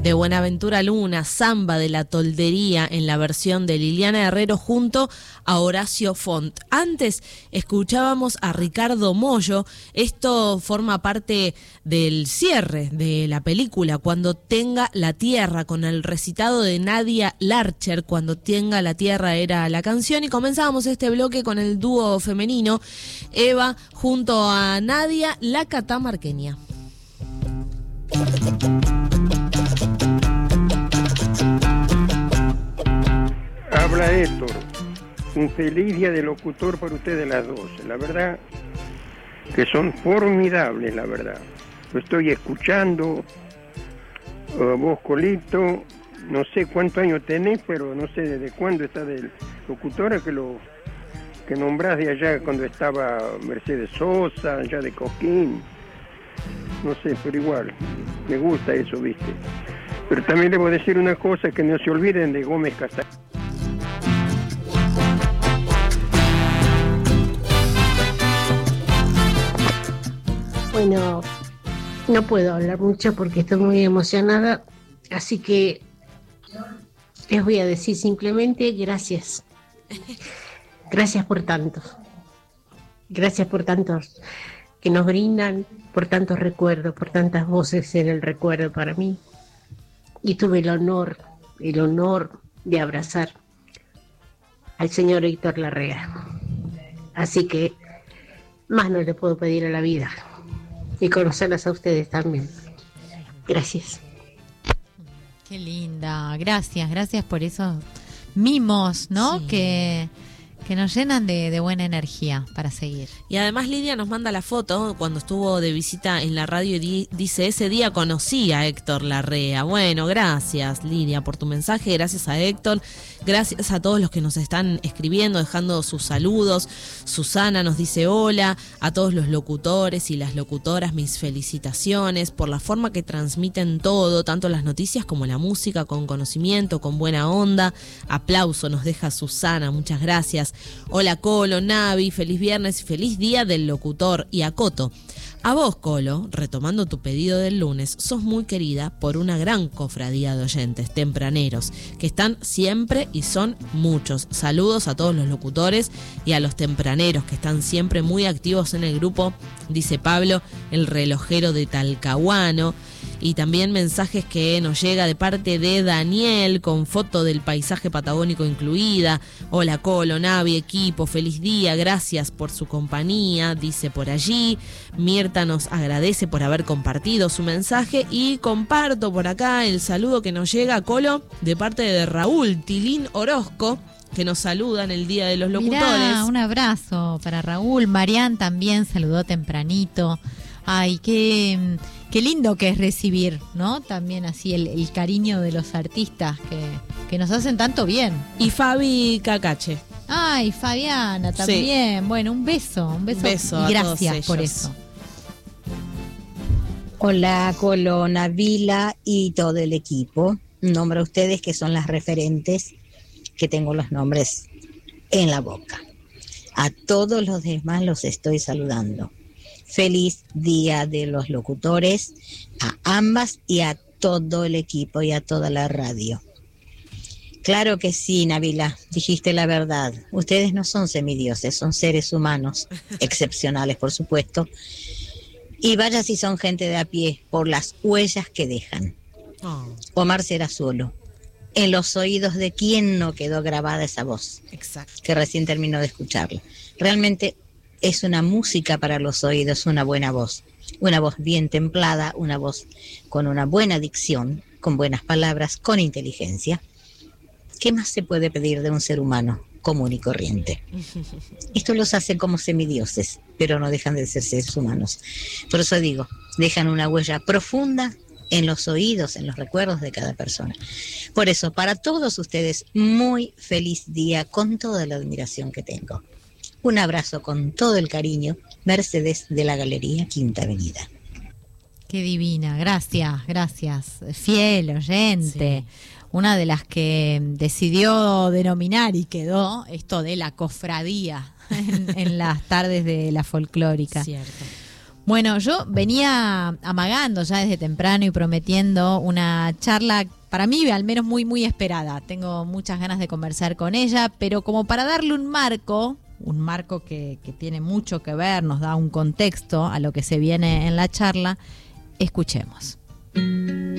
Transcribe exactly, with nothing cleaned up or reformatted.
de Buenaventura Luna, Samba de la Toldería en la versión de Liliana Herrero junto a Horacio Font. Antes escuchábamos a Ricardo Mollo. Esto forma parte del cierre de la película Cuando tenga la tierra, con el recitado de Nadia Larcher. Cuando tenga la tierra era la canción, y comenzábamos este bloque con el dúo femenino Eva junto a Nadia, la catamarqueña. Habla Héctor. Un feliz día de locutor para ustedes las dos. La verdad que son formidables, la verdad. Lo estoy escuchando. Uh, vos, Colito, no sé cuántos años tenés, pero no sé desde cuándo está de locutora que lo que nombrás de allá cuando estaba Mercedes Sosa, allá de Coquín. No sé, pero igual, me gusta eso, ¿viste? Pero también debo decir una cosa, que no se olviden de Gómez Casal. Bueno, no puedo hablar mucho porque estoy muy emocionada, así que les voy a decir simplemente gracias. Gracias por tanto. Gracias por tantos que nos brindan, por tantos recuerdos, por tantas voces en el recuerdo para mí. Y tuve el honor, el honor de abrazar al señor Héctor Larrea. Así que más no le puedo pedir a la vida. Y conocerlas a ustedes también. Gracias. Qué linda, gracias, gracias por esos mimos, ¿no? Sí. Que, que nos llenan de, de buena energía para seguir. Y además Lidia nos manda la foto cuando estuvo de visita en la radio y di, dice, ese día conocí a Héctor Larrea. Bueno, gracias Lidia por tu mensaje, gracias a Héctor, gracias a todos los que nos están escribiendo, dejando sus saludos. Susana nos dice hola, a todos los locutores y las locutoras, mis felicitaciones por la forma que transmiten todo, tanto las noticias como la música, con conocimiento, con buena onda. Aplauso nos deja Susana, muchas gracias. Hola Colo, Navi, feliz viernes y feliz día del locutor. Y a Coto, a vos Colo, retomando tu pedido del lunes, sos muy querida por una gran cofradía de oyentes tempraneros, que están siempre y son muchos. Saludos a todos los locutores y a los tempraneros que están siempre muy activos en el grupo, dice Pablo, el relojero de Talcahuano. Y también mensajes que nos llega de parte de Daniel, con foto del paisaje patagónico incluida. Hola Colo, Navi, equipo, feliz día, gracias por su compañía, dice por allí. Mirta nos agradece por haber compartido su mensaje, y comparto por acá el saludo que nos llega, Colo, de parte de Raúl Tilín Orozco, que nos saluda en el Día de los Locutores. Mirá, un abrazo para Raúl. Marián también saludó tempranito. Ay, qué, qué lindo que es recibir, ¿no? También así el, el cariño de los artistas que, que nos hacen tanto bien. Y Fabi Cacache. Ay, Fabiana también. Sí. Bueno, un beso, un beso. beso y gracias por eso. Hola, Colo, Navila y todo el equipo. Nombro a ustedes que son las referentes, que tengo los nombres en la boca. A todos los demás los estoy saludando. Feliz Día de los Locutores a ambas y a todo el equipo y a toda la radio. Claro que sí, Navila, dijiste la verdad. Ustedes no son semidioses, son seres humanos, excepcionales por supuesto. Y vaya si son gente de a pie, por las huellas que dejan. Oh. Omar Serrazolo, en los oídos de quién no quedó grabada esa voz. Exacto. Que recién terminó de escucharla. Realmente es una música para los oídos, una buena voz. Una voz bien templada, una voz con una buena dicción, con buenas palabras, con inteligencia. ¿Qué más se puede pedir de un ser humano común y corriente? Esto los hace como semidioses, pero no dejan de ser seres humanos. Por eso digo, dejan una huella profunda en los oídos, en los recuerdos de cada persona. Por eso, para todos ustedes, muy feliz día, con toda la admiración que tengo. Un abrazo con todo el cariño, Mercedes de la Galería Quinta Avenida. Qué divina, gracias, gracias. Fiel, oyente. Sí. Una de las que decidió denominar y quedó esto de la cofradía en, en las tardes de la folclórica. Cierto. Bueno, yo venía amagando ya desde temprano y prometiendo una charla, para mí al menos muy, muy esperada. Tengo muchas ganas de conversar con ella, pero como para darle un marco, un marco que, que tiene mucho que ver, nos da un contexto a lo que se viene en la charla, escuchemos.